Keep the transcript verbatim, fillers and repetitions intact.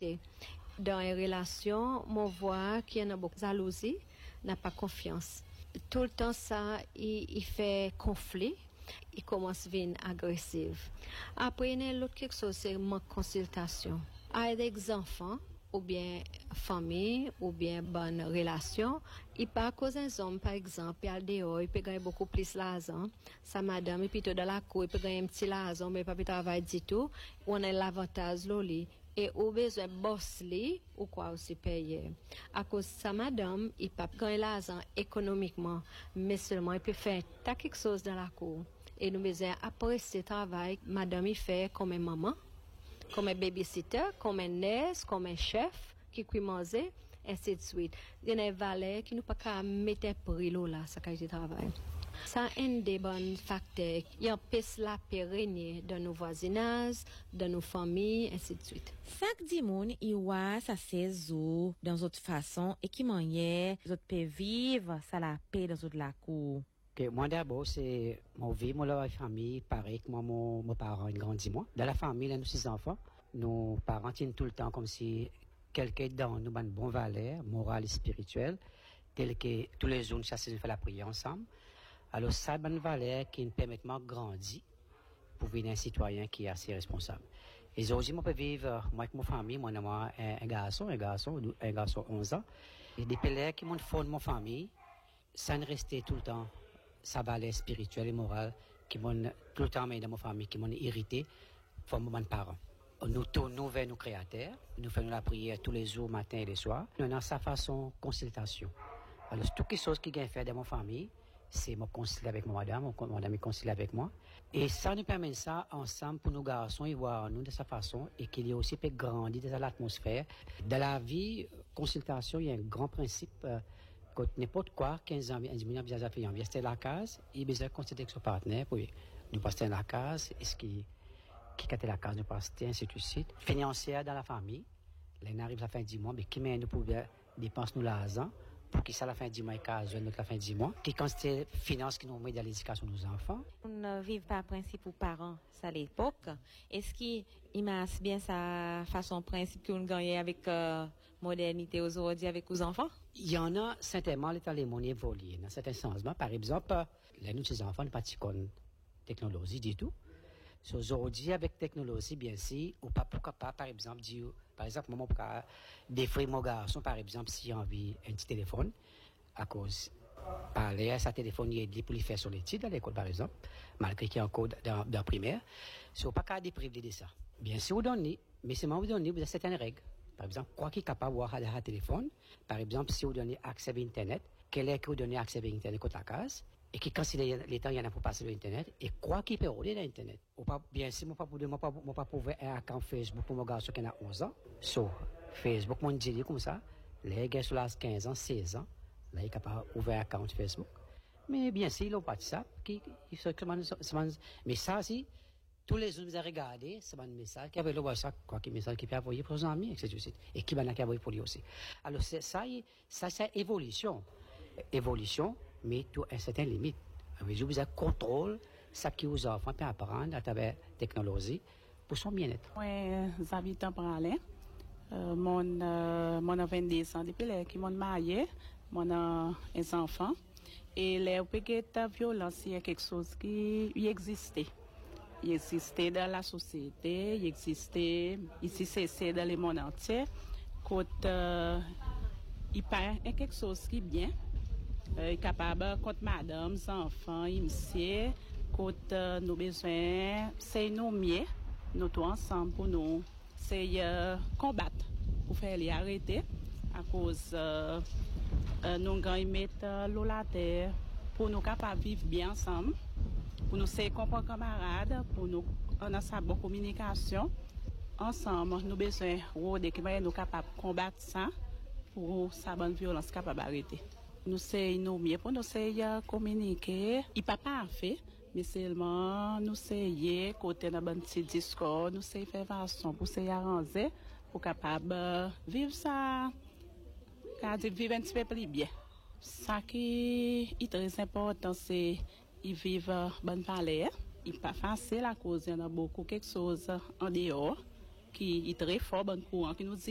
côté. Dans les relations, on voit qu'il y en a beaucoup de jalousie, n'a pas confiance. Tout le temps, ça, il, il fait conflit. Il commence à devenir agressif. Après, il y a l'autre quelque chose, c'est ma consultation. Avec des enfants, ou bien famille, ou bien bonne relation, il pas cause un homme, par exemple, il a dehors, il peut gagner beaucoup plus l'argent. Sa madame, il plutôt dans la cour, il peut gagner un petit l'argent, mais pas travailler du tout. On a l'avantage, loli. Et au besoin boss li ou quoi aussi payer à cause sa madame il pas gagner l'argent économiquement mais seulement il peut faire ta quelque chose dans la cour et nous besoin après ce travail madame il fait comme une maman comme un babysitter comme un nurse comme un chef qui cuit manger ainsi de suite il y a des valeurs qui nous pas qu'à mettre prix là ça qualité travail. Ça un des bons facteurs qui empêche la paix régner dans nos voisinages, dans nos familles, ainsi de suite. Chaque dimanche, il y a sa saison dans d'autres façons et qui manière, d'autres peuvent vivre, ça la paix dans d'autres la cour. Okay, moi d'abord, c'est mon vie, moi la famille, pareil que moi, mon, mon parent, il grandit moi. Dans la famille, là, nous six enfants, nos parents tiennent tout le temps comme si quelqu'un dans nous a une bonne valeur, morale et spirituelle, tel que tous les jours, nous chassons, nous faisons la prière ensemble. Alors, ça, bonne valeur qui nous permet de grandir pour devenir un citoyen qui est assez responsable. Et aujourd'hui, moi, je peux vivre, moi, avec ma famille, moi, moi, un, un garçon, un garçon, un garçon de onze ans. Et des pères qui m'ont fondé ma famille, ça ne restait tout le temps, sa valeur spirituelle et morale, qui m'ont tout le temps mis dans ma famille, qui m'ont irrité, pour mes parents. Nous tournons vers nos créateurs, nous faisons la prière tous les jours, matin et le soir. Nous avons sa façon consultation. Alors, toutes les choses qui viennent faire dans ma famille, c'est me concilier avec ma madame, mon madame me concilier avec moi. Et ça nous permet ça ensemble pour nos garçons et voir nous de sa façon et qu'il y ait aussi peut grandir dans l'atmosphère. Dans la vie, consultation, il y a un grand principe, euh, que n'importe quoi, quinze ans, un diminuant, bien fait, on vient à la case, il besoin de consulter avec son partenaire pour nous passer la case, est-ce qu'il, qui quitte la case, nous passer, ainsi de suite. Financière dans la famille, là, on arrive à la fin du mois, mais qui met nous pour dépenser nous l'argent, pour qu'ils ça la fin du mois et quinze notre la fin du mois qui constate finance qui nous met dans l'éducation de nos enfants. On ne vit pas principe aux parents ça à l'époque. Est-ce qu'il image bien sa façon principe qu'on gagne avec euh, modernité aujourd'hui avec les enfants? Il y en a certainement l'état les monnaies évolué dans certains sens. Par exemple, les nous ces enfants ne pas de technologie du tout. So, aujourd'hui, avec technologie, bien sûr, ou pas pourquoi pas, par exemple, dire, par exemple, moi, pour défrayer mon garçon, par exemple, s'il a envie un petit téléphone, à cause, parler à sa téléphone, il est pour lui faire son étude à l'école, par exemple, malgré qu'il y a un code dans, dans primaire. So, pas qu'à dépriver de ça. Bien sûr, vous donnez, mais c'est moi vous donnez, vous avez certaines règles. Par exemple, quoi qu'il est capable de voir à la téléphone, par exemple, si vous donnez accès à Internet, quel est que vous donnez accès à Internet contre la case, et qui considère les temps il y en a pour passer sur internet et quoi qui peut rouler dans internet ou pas bien sûr moi pas pour moi pas moi pas pour un account Facebook pour mon garçon qui a onze ans so Facebook mon dit comme ça les gars sur l'âge quinze ans seize ans là il est capable d'ouvrir un account Facebook mais bien sûr ils ont pas de ça qui il se mais ça si tous les jours vous avez regardé c'est un message qui avait le WhatsApp quoi qui message qui peut envoyer pour ses amis et cetera et qui va envoyer pour lui aussi alors c'est ça ça c'est évolution évolution mais tout à une certaine limite. Je vous contrôle ce que les enfants peuvent apprendre à travers la technologie pour son bien-être. Moi, j'habite en Paralin. Euh, mon, euh, mon vingt-deux ans, depuis que je suis marié, mon un enfant. Et les la violence, il y a quelque chose qui existait. Il existait dans la société, il existait ici, c'est dans le monde entier. Quand euh, il y a quelque chose qui est bien. Euh, capable contre madame, enfants, monsieur, contre euh, nos besoins, c'est nous mieux, nous tous ensemble pour nous, c'est euh, combattre pour faire les arrêter à cause euh, euh, nous gagnons mettre euh, l'eau la terre pour nous capables de vivre bien ensemble, pour nous ser comprendre camarades, pour nous on a sa bonne communication ensemble, nous besoin de qui nous capables de combattre ça pour sa bonne violence capable d'arrêter. Nous sommes mieux pour nous communiquer. Il n'est pas parfait, mais seulement nous sommes côté dans un petit discours, nous sommes faire façon pour nous arranger, pour capable vivre ça, vivre un petit peu plus bien. Ce qui est très important, c'est de vivre bonne valeur. Il n'est pas facile à cause il y a beaucoup quelque chose en dehors qui est très fort, bon courant qui nous dit